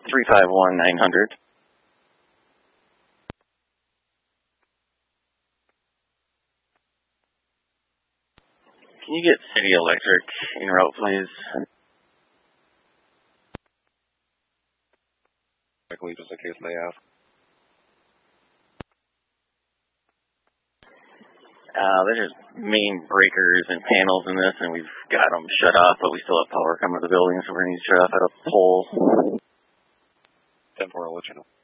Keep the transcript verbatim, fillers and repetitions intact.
three five one nine hundred. Can you get City Electric en route, please? Just in case they ask. Uh, there's just main breakers and panels in this, and we've got them shut off, but we still have power coming to the building, so we're going to need to shut off at a pole. ten four, I'll let you know.